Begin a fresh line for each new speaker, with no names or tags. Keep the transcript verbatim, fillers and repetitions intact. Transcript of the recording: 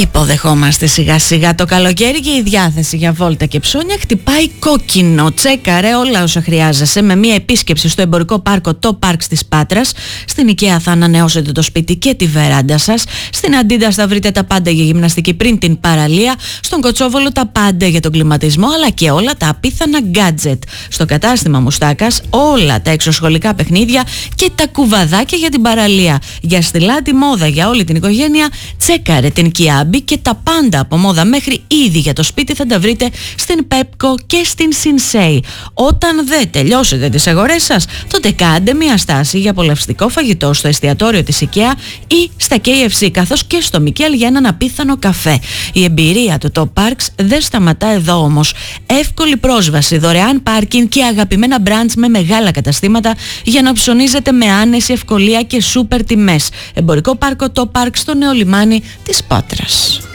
Υποδεχόμαστε σιγά σιγά το καλοκαίρι και η διάθεση για βόλτα και ψώνια χτυπάει κόκκινο. Τσέκαρε όλα όσα χρειάζεσαι με μια επίσκεψη στο εμπορικό πάρκο Το Πάρξ της Πάτρας. Στην IKEA θα ανανεώσετε το σπίτι και τη βεράντα σας. Στην Adidas θα βρείτε τα πάντα για γυμναστική πριν την παραλία. Στον Κοτσόβολο τα πάντα για τον κλιματισμό, αλλά και όλα τα απίθανα gadget. Στο κατάστημα Μουστάκας όλα τα εξωσχολικά παιχνίδια και τα κουβαδάκια για την παραλία. Για στιλάτη μόδα για όλη την οικογένεια, τσέκαρε την Kiabi και τα πάντα από μόδα μέχρι είδη για το σπίτι θα τα βρείτε στην Pepco και στην Sinsay. Όταν δεν τελειώσετε τις αγορές σας, τότε κάντε μια στάση για απολαυστικό φαγητό στο εστιατόριο της IKEA ή στα κέι εφ σι, καθώς και στο Μικέλ για έναν απίθανο καφέ. Η εμπειρία του Top Parks δεν σταματά εδώ όμως. Εύκολη πρόσβαση, δωρεάν πάρκινγκ και αγαπημένα μπραντς με μεγάλα καταστήματα για να ψωνίζετε με άνεση, ευκολία και σούπερ τιμές. Εμπορικό πάρκο Top Parks στο νέο λιμάνι της Πάτρας.